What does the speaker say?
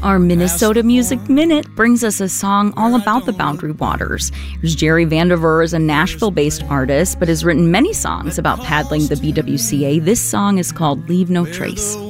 Our Minnesota Music Minute brings us a song all about the Boundary Waters. Here's Jerry Vandiver is a Nashville-based artist, but has written many songs about paddling the BWCA. This song is called Leave No Trace.